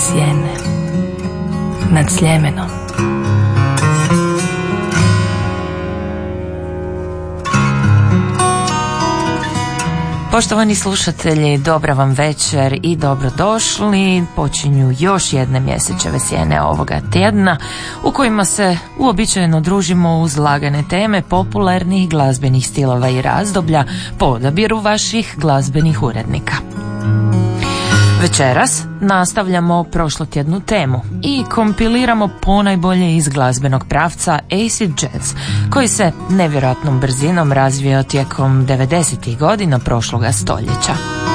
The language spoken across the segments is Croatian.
sjene nad Sljemenom. Poštovani slušatelji, dobra vam večer i dobrodošli. Počinju još jedne mjesečeve sjene ovoga tjedna u kojima se uobičajeno družimo uz lagane teme popularnih glazbenih stilova i razdoblja po odabiru vaših glazbenih urednika. Večeras nastavljamo prošlotjednu temu i kompiliramo ponajbolje iz glazbenog pravca acid jazz, koji se nevjerojatnom brzinom razvio tijekom 90. godina prošloga stoljeća.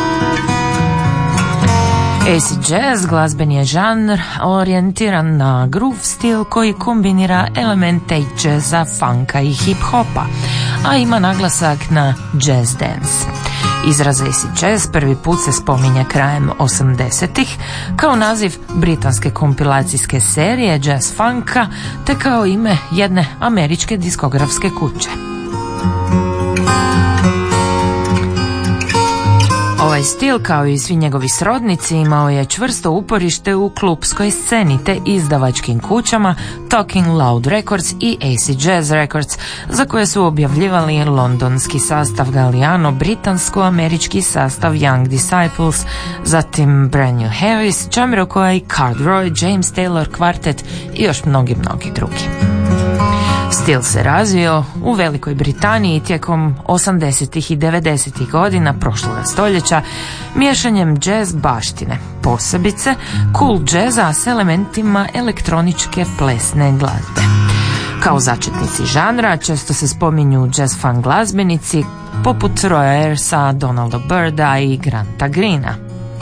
Acid jazz glazbeni je žanr orijentiran na groove stil koji kombinira elemente jazza, funka i hip-hopa, a ima naglasak na jazz dance. Izraz acid jazz prvi put se spominje krajem 80-ih kao naziv britanske kompilacijske serije jazz funka te kao ime jedne američke diskografske kuće. Ovaj stil, kao i svi njegovi srodnici, imao je čvrsto uporište u klupskoj sceni te izdavačkim kućama Talking Loud Records i Acid Jazz Records, za koje su objavljivali londonski sastav Galliano, britansko-američki sastav Young Disciples, zatim Brand New Heavies, Jamiroquai, Card Roy, James Taylor Quartet i još mnogi drugi. Stil se razvio u Velikoj Britaniji tijekom 80. i 90. godina prošloga stoljeća miješanjem jazz baštine, posebice cool jazza s elementima elektroničke plesne glazbe. Kao začetnici žanra često se spominju jazz funk glazbenici poput Roya Ayersa, Donalda Byrda i Granta Greena.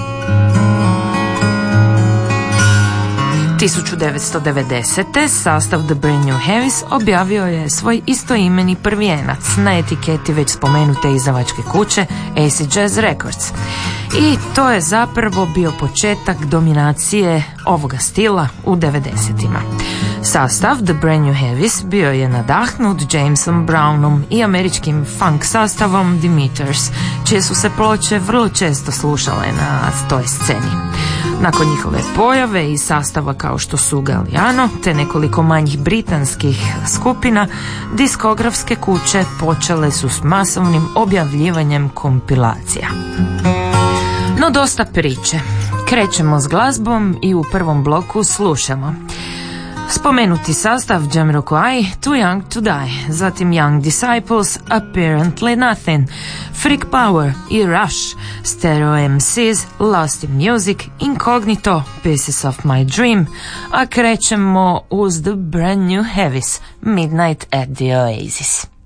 1990. sastav The Brand New Heavies objavio je svoj istoimeni prvijenac na etiketi već spomenute izdavačke kuće Acid Jazz Records. I to je zapravo bio početak dominacije ovoga stila u 90-ima. Sastav The Brand New Heavies bio je nadahnut Jamesom Brownom i američkim funk sastavom The Meters, čije su se ploče vrlo često slušale na toj sceni. Nakon njihove pojave i sastava kao što su Galliano te nekoliko manjih britanskih skupina, diskografske kuće počele su s masovnim objavljivanjem kompilacija. No dosta priče. Krećemo s glazbom i u prvom bloku slušamo spomenuti sastav Jamiroquai, Too Young to Die, zatim Young Disciples, Apparently Nothing, Freak Power i Rush, Stereo MCs, Lost in Music, Incognito, Pieces of My Dream, a krećemo uz The Brand New Heavies, Midnight at the Oasis.